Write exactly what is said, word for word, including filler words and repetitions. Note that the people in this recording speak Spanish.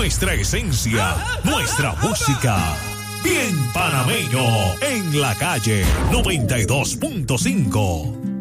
nuestra esencia, nuestra música. Bien panameño en la calle noventa y dos punto cinco.